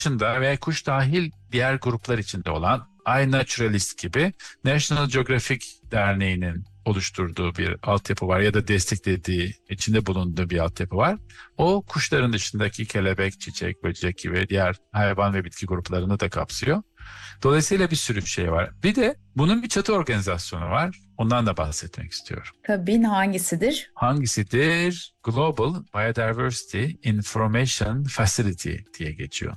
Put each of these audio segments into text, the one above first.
dışında veya kuş dahil diğer gruplar içinde olan iNaturalist gibi National Geographic Derneği'nin oluşturduğu bir altyapı var ya da desteklediği, içinde bulunduğu bir altyapı var. O kuşların dışındaki kelebek, çiçek, böcek gibi diğer hayvan ve bitki gruplarını da kapsıyor. Dolayısıyla bir sürü şey var. Bir de bunun bir çatı organizasyonu var. Ondan da bahsetmek istiyorum. Tabii, hangisidir? Hangisidir? Global Biodiversity Information Facility diye geçiyor.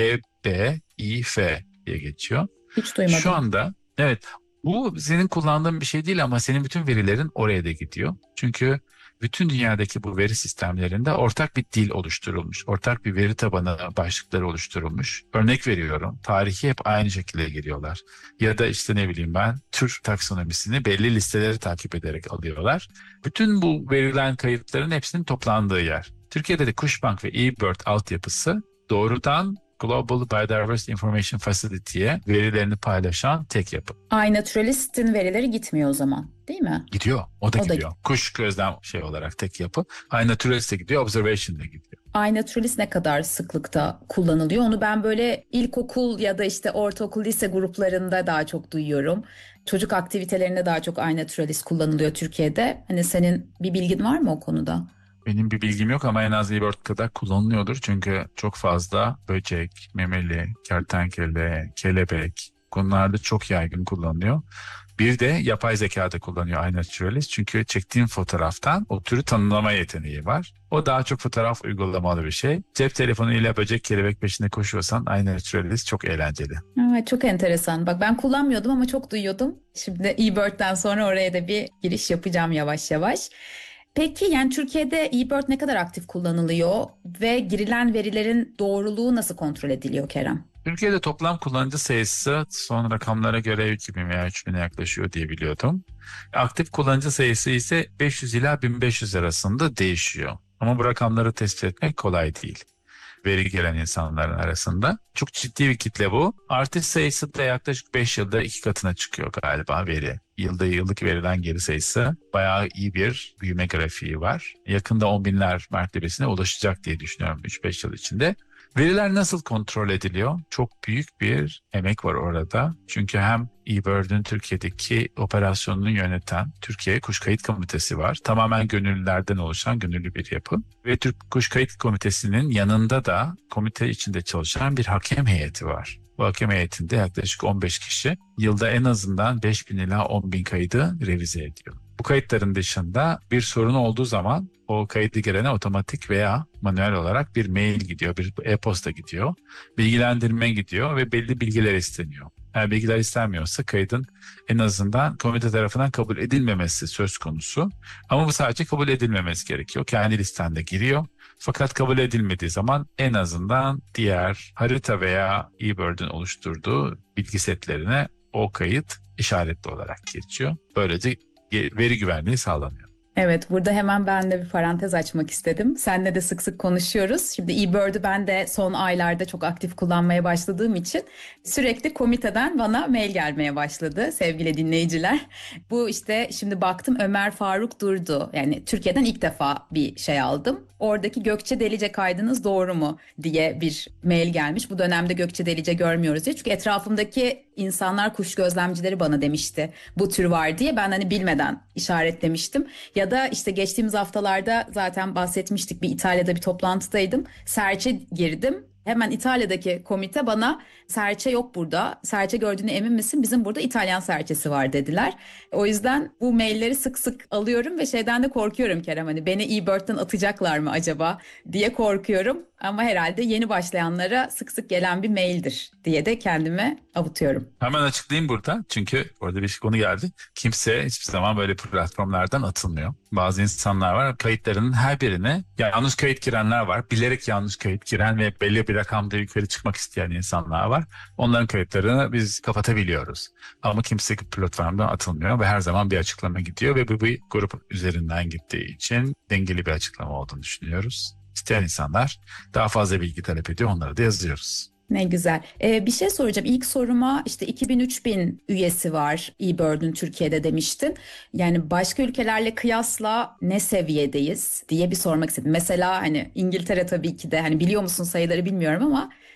GBIF diye geçiyor. Hiç duymadım. Şu anda evet, bu senin kullandığın bir şey değil ama senin bütün verilerin oraya da gidiyor. Çünkü bütün dünyadaki bu veri sistemlerinde ortak bir dil oluşturulmuş. Ortak bir veri tabanı başlıkları oluşturulmuş. Örnek veriyorum, tarihi hep aynı şekilde giriyorlar. Ya da işte ne bileyim ben, tür taksonomisini belli listeleri takip ederek alıyorlar. Bütün bu verilen kayıtların hepsinin toplandığı yer. Türkiye'de de Kuşbank ve eBird altyapısı doğrudan Global Biodiversity Information Facility'ye verilerini paylaşan tek yapı. iNaturalist'in verileri gitmiyor o zaman, değil mi? Gidiyor. O da gidiyor. Kuş gözlem olarak tek yapı. iNaturalist'e gidiyor, Observation'da gidiyor. iNaturalist ne kadar sıklıkta kullanılıyor? Onu ben böyle ilkokul ya da işte ortaokul, lise gruplarında daha çok duyuyorum. Çocuk aktivitelerinde daha çok iNaturalist kullanılıyor Türkiye'de. Hani senin bir bilgin var mı o konuda? Benim bir bilgim yok ama en az eBird kadar kullanılıyordur. Çünkü çok fazla böcek, memeli, kertenkele, kelebek, bunlarda çok yaygın kullanılıyor. Bir de yapay zekada kullanıyor iNaturalist. Çünkü çektiğin fotoğraftan o türü tanımlama yeteneği var. O daha çok fotoğraf uygulamalı bir şey. Cep telefonuyla böcek, kelebek peşinde koşuyorsan iNaturalist çok eğlenceli. Evet, çok enteresan. Bak, ben kullanmıyordum ama çok duyuyordum. Şimdi eBird'den sonra oraya da bir giriş yapacağım yavaş yavaş. Peki yani Türkiye'de eBird ne kadar aktif kullanılıyor ve girilen verilerin doğruluğu nasıl kontrol ediliyor Kerem? Türkiye'de toplam kullanıcı sayısı son rakamlara göre 2000 veya 3000'e yaklaşıyor diye biliyordum. Aktif kullanıcı sayısı ise 500 ila 1500 arasında değişiyor. Ama bu rakamları tespit etmek kolay değil. Veri gelen insanların arasında. Çok ciddi bir kitle bu. Artist sayısı da yaklaşık 5 yılda 2 katına çıkıyor galiba veri. Yıllık verilen geri sayısı bayağı iyi bir büyüme grafiği var. Yakında 10 binler mertebesine ulaşacak diye düşünüyorum 3-5 yıl içinde. Veriler nasıl kontrol ediliyor? Çok büyük bir emek var orada. Çünkü hem eBird'ün Türkiye'deki operasyonunu yöneten Türkiye Kuş Kayıt Komitesi var. Tamamen gönüllülerden oluşan gönüllü bir yapı. Ve Türk Kuş Kayıt Komitesi'nin yanında da komite içinde çalışan bir hakem heyeti var. Bu hakem heyetinde yaklaşık 15 kişi yılda en azından 5.000 ila 10.000 kaydı revize ediyor. Bu kayıtların dışında bir sorun olduğu zaman o kaydı girene otomatik veya manuel olarak bir mail gidiyor, bir e-posta gidiyor, bilgilendirme gidiyor ve belli bilgiler isteniyor. Eğer bilgiler istenmiyorsa kaydın en azından komite tarafından kabul edilmemesi söz konusu. Ama bu sadece kabul edilmemesi gerekiyor. Kendi listende giriyor. Fakat kabul edilmediği zaman en azından diğer harita veya eBird'ün oluşturduğu bilgi setlerine o kayıt işaretli olarak geçiyor. Böylece veri güvenliği sağlanıyor. Evet, burada hemen ben de bir parantez açmak istedim. Seninle de sık sık konuşuyoruz. Şimdi eBird'ü ben de son aylarda çok aktif kullanmaya başladığım için sürekli komiteden bana mail gelmeye başladı sevgili dinleyiciler. Bu işte şimdi baktım Ömer Faruk Durdu. Yani Türkiye'den ilk defa bir şey aldım. Oradaki Gökçe Delice kaydınız doğru mu diye bir mail gelmiş. Bu dönemde Gökçe Delice görmüyoruz diye. Çünkü etrafımdaki insanlar, kuş gözlemcileri bana demişti bu tür var diye. Ben hani bilmeden işaretlemiştim. Ya da işte geçtiğimiz haftalarda zaten bahsetmiştik, bir İtalya'da bir toplantıdaydım. Serçe girdim. Hemen İtalya'daki komite bana serçe yok burada. Serçe gördüğüne emin misin? Bizim burada İtalyan serçesi var dediler. O yüzden bu mailleri sık sık alıyorum ve şeyden de korkuyorum Kerem. Hani beni eBird'den atacaklar mı acaba diye korkuyorum. Ama herhalde yeni başlayanlara sık sık gelen bir maildir diye de kendime avutuyorum. Hemen açıklayayım burada. Çünkü orada bir konu geldi. Kimse hiçbir zaman böyle platformlardan atılmıyor. Bazı insanlar var, kayıtlarının her birine yanlış kayıt girenler var. Bilerek yanlış kayıt giren ve belli bir rakamda yukarı çıkmak isteyen insanlar var. Onların kayıtlarını biz kapatabiliyoruz. Ama kimse platformdan atılmıyor ve her zaman bir açıklama gidiyor ve bu bir grup üzerinden gittiği için dengeli bir açıklama olduğunu düşünüyoruz. İsteyen insanlar daha fazla bilgi talep ediyor, onları da yazıyoruz. Ne güzel. Bir şey soracağım. İlk soruma işte 2000-3000 üyesi var eBird'ün Türkiye'de demiştin. Yani başka ülkelerle kıyasla ne seviyedeyiz diye bir sormak istedim. Mesela hani İngiltere tabii ki de, hani biliyor musun sayıları bilmiyorum ama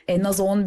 en az 10